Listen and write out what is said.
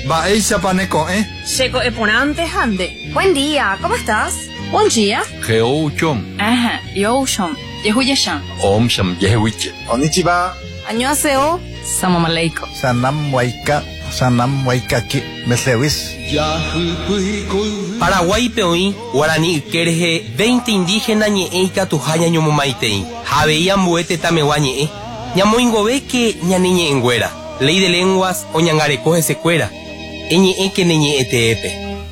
Baeisa paneco, Seco eponante hande. Buen día, ¿cómo estás? Buen día. Geouchom. Ajá, Yoshon. Yehuyashan. Om sham yehuiche. Konnichiwa. Annyeonghaseyo. Salam aleikum. Sanam waikaki. Meslewis. Paraguay peoí, Guarani Kerje, 20 indígenas ñeeika tujaña ñomomaitei. Javeía muete tameguañe. Ñamoingobe que ñaniñe engüera. Ley de lenguas o ñangarecoge secuera. Eñe que neñe eteepe.